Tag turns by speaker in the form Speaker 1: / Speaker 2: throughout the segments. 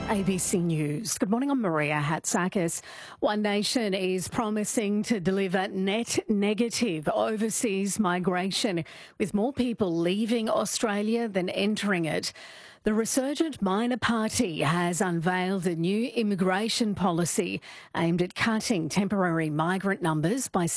Speaker 1: ABC News. Good morning, I'm Maria Hatzakis. One Nation is promising to deliver net negative overseas migration, with more people leaving Australia than entering it. The resurgent minor party has unveiled a new immigration policy aimed at cutting temporary migrant numbers by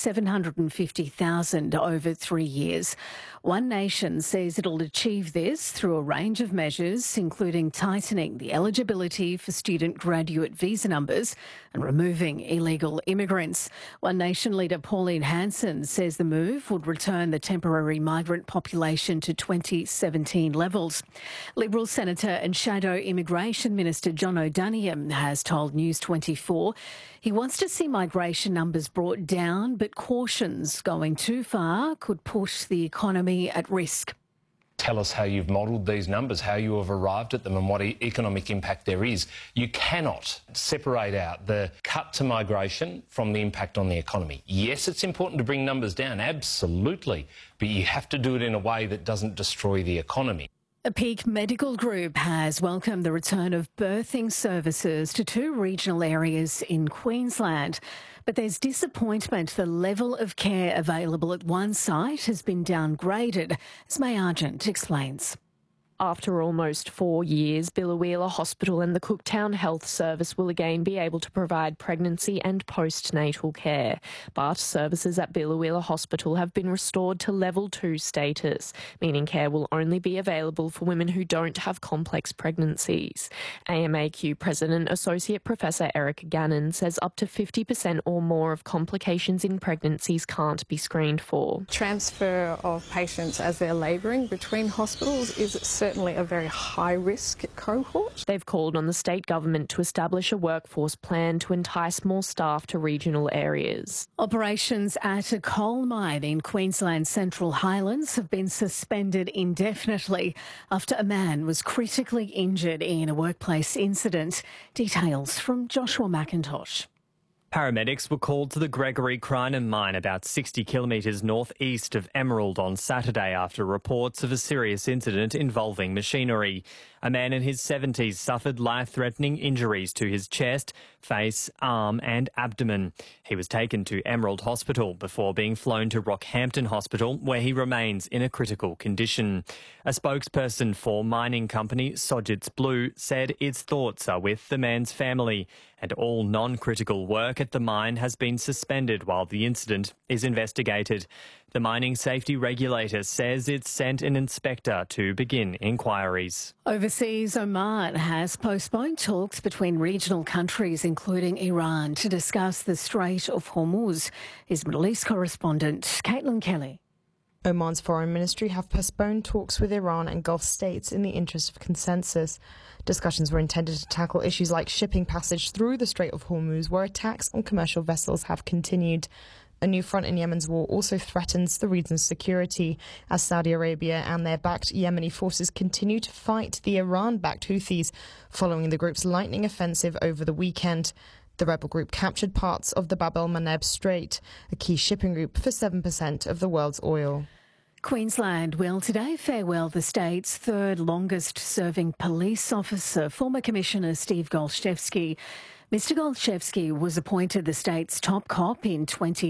Speaker 1: 750,000 over 3 years. One Nation says it'll achieve this through a range of measures, including tightening the eligibility for student graduate visa numbers and removing illegal immigrants. One Nation leader Pauline Hanson says the move would return the temporary migrant population to 2017 levels. Liberal Senator and Shadow Immigration Minister John O'Donoghue has told News 24 he wants to see migration numbers brought down, but cautions going too far could push the economy at risk.
Speaker 2: Tell us how you've modelled these numbers, how you have arrived at them and what economic impact there is. You cannot separate out the cut to migration from the impact on the economy. Yes, it's important to bring numbers down, absolutely, but you have to do it in a way that doesn't destroy the economy.
Speaker 1: A Peak Medical Group has welcomed the return of birthing services to 2 regional areas in Queensland. But there's disappointment the level of care available at one site has been downgraded, as May Argent explains.
Speaker 3: After almost 4 years, Biloela Hospital and the Cooktown Health Service will again be able to provide pregnancy and postnatal care. But services at Biloela Hospital have been restored to Level 2 status, meaning care will only be available for women who don't have complex pregnancies. AMAQ President Associate Professor Eric Gannon says up to 50% or more of complications in pregnancies can't be screened for.
Speaker 4: Transfer of patients as they're labouring between hospitals is certainly a very high-risk cohort.
Speaker 3: They've called on the state government to establish a workforce plan to entice more staff to regional areas.
Speaker 1: Operations at a coal mine in Queensland's Central Highlands have been suspended indefinitely after a man was critically injured in a workplace incident. Details from Joshua McIntosh.
Speaker 5: Paramedics were called to the Gregory Crinan mine about 60 kilometres northeast of Emerald on Saturday after reports of a serious incident involving machinery. A man in his 70s suffered life-threatening injuries to his chest, face, arm and abdomen. He was taken to Emerald Hospital before being flown to Rockhampton Hospital, where he remains in a critical condition. A spokesperson for mining company Sojitz Blue said its thoughts are with the man's family and all non-critical work at the mine has been suspended while the incident is investigated. The mining safety regulator says it's sent an inspector to begin inquiries.
Speaker 1: Overseas, Oman has postponed talks between regional countries, including Iran, to discuss the Strait of Hormuz. His Middle East correspondent, Caitlin Kelly.
Speaker 6: Oman's foreign ministry have postponed talks with Iran and Gulf states in the interest of consensus. Discussions were intended to tackle issues like shipping passage through the Strait of Hormuz, where attacks on commercial vessels have continued. A new front in Yemen's war also threatens the region's security as Saudi Arabia and their backed Yemeni forces continue to fight the Iran-backed Houthis following the group's lightning offensive over the weekend. The rebel group captured parts of the Bab el-Mandeb Strait, a key shipping route for 7% of the world's oil.
Speaker 1: Queensland will today farewell the state's third longest-serving police officer, former Commissioner Steve Golchevsky. Mr Golchevsky was appointed the state's top cop in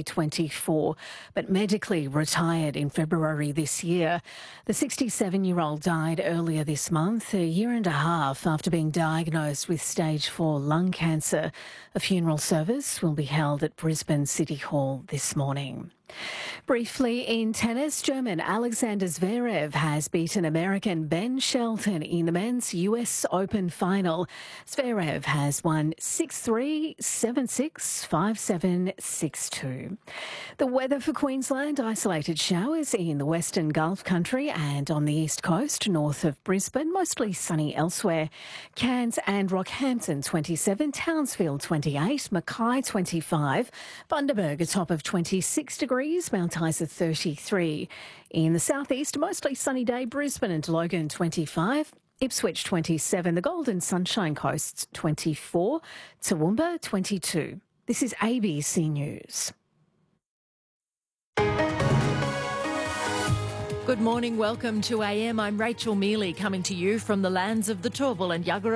Speaker 1: 2024, but medically retired in February this year. The 67-year-old died earlier this month, a year and a half after being diagnosed with stage 4 lung cancer. A funeral service will be held at Brisbane City Hall this morning. Briefly in tennis, German Alexander Zverev has beaten American Ben Shelton in the men's US Open final. Zverev has won 6-3, 7-6, 5-7, 6-2. The weather for Queensland: isolated showers in the western Gulf country and on the east coast north of Brisbane, mostly sunny elsewhere. Cairns and Rockhampton 27, Townsville 28, Mackay 25, Bundaberg a top of 26 degrees, Mount Isa 33. In the southeast, mostly sunny day, Brisbane and Logan 25, Ipswich 27, the Golden Sunshine Coast 24, Toowoomba 22. This is ABC News.
Speaker 7: Good morning, welcome to AM. I'm Rachel Mealy, coming to you from the lands of the Turrbal and Yagara.